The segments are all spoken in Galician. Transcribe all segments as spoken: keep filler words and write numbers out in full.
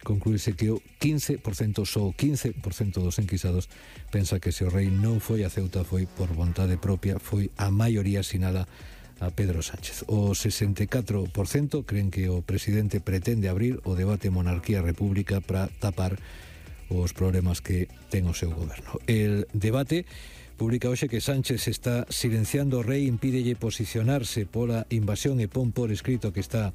conclúese que o quince por cento, só o quince por cento dos enquisados pensa que se o rei non foi a Ceuta foi por vontade propia, foi a maioría, sinala a Pedro Sánchez. O sesenta e catro por cento creen que o presidente pretende abrir o debate monarquía-república para tapar os problemas que ten o seu goberno. El debate publica hoxe que Sánchez está silenciando o rei, impídelle posicionarse pola invasión e pon por escrito que está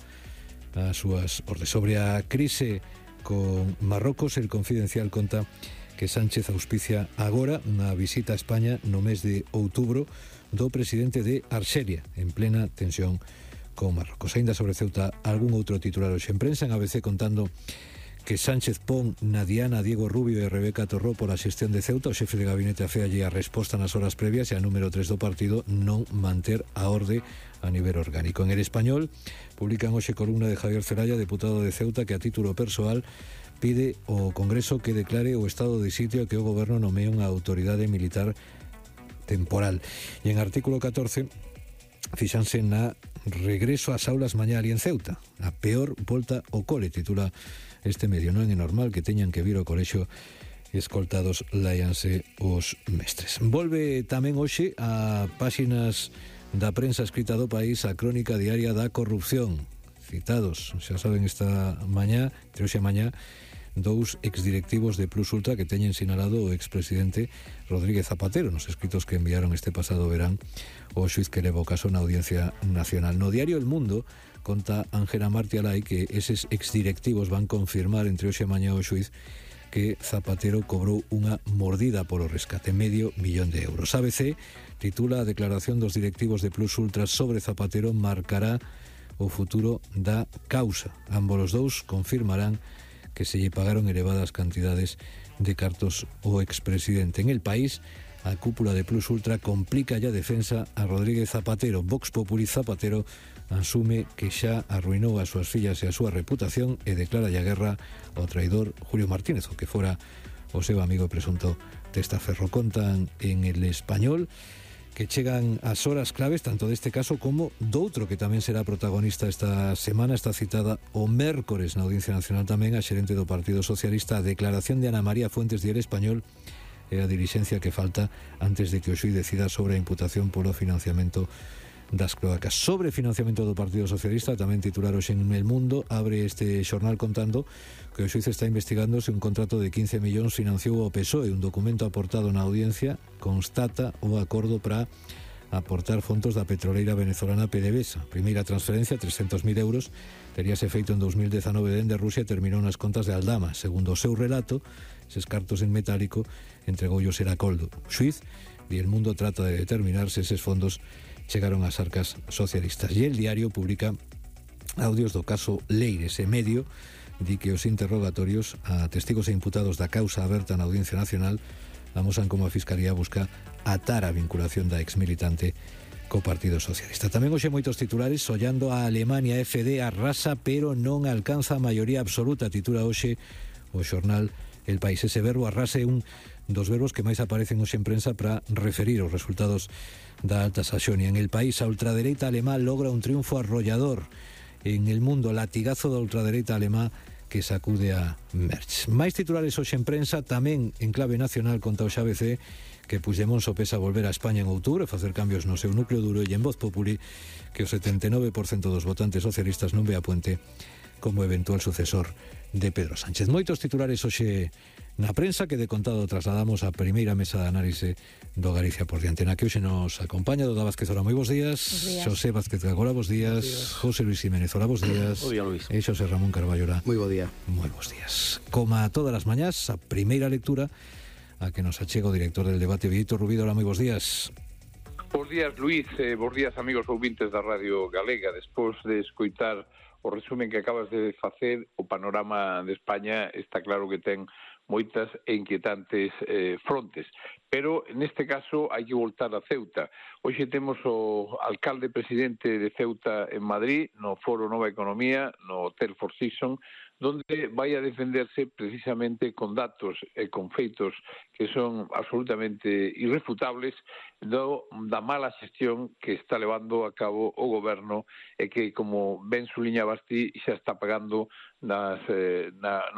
as súas ordes. Sobre a crise con Marrocos, el Confidencial conta que Sánchez auspicia agora unha visita a España no mes de outubro do presidente de Arxelia, en plena tensión con Marrocos. Ainda sobre Ceuta, algún outro titular hoxe en prensa, en A B C contando que Sánchez pon na diana a Diego Rubio e Rebeca Torró pola xestión de Ceuta. O xefe de gabinete aféalle a resposta nas horas previas e a número tres do partido non manter a orde a nivel orgánico. En El Español publican hoxe columna de Javier Celaya, deputado de Ceuta, que a título persoal pide ao Congreso que declare o estado de sitio que o goberno nomee unha autoridade militar temporal. E en artículo catorce fixanse na regreso ás aulas mañá ali en Ceuta. A peor volta ao cole, titula este medio. Non é normal que teñan que vir ao colexio escoltados, láianse os mestres. Volve tamén hoxe a páxinas da prensa escrita do país a crónica diaria da corrupción. Citados, xa saben, esta mañá, entre hoxe e mañá, dous exdirectivos de Plus Ultra que teñen sinalado o expresidente Rodríguez Zapatero nos escritos que enviaron este pasado verán o xuiz que leva o caso na Audiencia Nacional. No diario El Mundo conta Ángela Martialay que eses exdirectivos van confirmar entre hoxe e mañá o xuiz que Zapatero cobrou unha mordida polo rescate, medio millón de euros. A B C titula a declaración dos directivos de Plus Ultra sobre Zapatero marcará o futuro da causa. Ambos os dous confirmarán que se lle pagaron elevadas cantidades de cartos ao expresidente. En El País, a cúpula de Plus Ultra complica a defensa a Rodríguez Zapatero. Vox Populi Zapatero asume que xa arruinou as súas fillas e a súa reputación e declara a guerra ao traidor Julio Martínez, o que fora o seu amigo presunto testaferro. Contan en El Español que chegan as horas claves tanto deste caso como doutro que tamén será protagonista esta semana. Está citada o mércores na Audiencia Nacional tamén a xerente do Partido Socialista. A declaración de Ana María Fuentes de El Español e a dilixencia que falta antes de que o xuiz decida sobre a imputación polo financiamento das cloacas. Sobre financiamento do Partido Socialista, tamén titular hoxe en El Mundo, abre este xornal contando que o xuiz está investigando se un contrato de quince millóns financiou o P S O E. Un documento aportado na audiencia constata o acordo para aportar fondos da petroleira venezolana PDVSA. Primeira transferencia, trescentos mil euros, teríase feito en dos mil dezanove dende Rusia e terminou nas contas de Aldama. Segundo o seu relato, eses cartos en metálico entregoullos era Coldo. O xuiz e El Mundo trata de determinar se eses fondos chegaron ás arcas socialistas. E El Diario publica audios do caso Leires e Medio di que os interrogatorios a testigos e imputados da causa aberta na Audiencia Nacional amosan como a Fiscalía busca atar a vinculación da exmilitante co Partido Socialista. Tamén hoxe moitos titulares ollando a Alemania. F D arrasa pero non alcanza a maioría absoluta, titula hoxe o xornal El País. Ese verbo arrasa é un dos verbos que máis aparecen hoxe en prensa para referir os resultados da Alta Saxonia. En El País, a ultradereita alemá logra un triunfo arrollador. En El Mundo, latigazo da ultradereita alemá que sacude a Merch. Máis titulares hoxe en prensa, tamén en clave nacional, conta o X A B C que Puigdemont sopesa volver a España en outubro e facer cambios no seu núcleo duro, e en Voz Populi que o setenta e nove por cento dos votantes socialistas non ve a Puente como eventual sucesor de Pedro Sánchez. Moitos titulares hoxe na prensa que de contado trasladamos a primeira mesa de análise do Galicia por diante. Na que hoxe nos acompaña Doda Vázquez. Ora, moi bons días. días. Xosé Vázquez Gagora, bons días. días. José Luis Jiménez, ora, bons días. Bo día, Luis. E Xosé Ramón Carballora. Moi bo día. Moi bons días. Como a todas as mañás, a primeira lectura a que nos achega o director del debate, Víctor Rubido. Ora, moi bons días. Bos días, Luís. Eh, bos días, amigos ouvintes da Radio Galega. Despois de escoitar o resumen que acabas de facer, o panorama de España está claro que ten moitas e inquietantes eh, frontes. Pero, neste caso, hai que voltar a Ceuta. Hoxe temos o alcalde presidente de Ceuta en Madrid, no Foro Nova Economía, no Hotel Four Seasons, donde vai a defenderse precisamente con datos e con feitos que son absolutamente irrefutables do, da mala xestión que está levando a cabo o goberno e que, como ben suliñabas ti, xa está pagando nas, eh, na,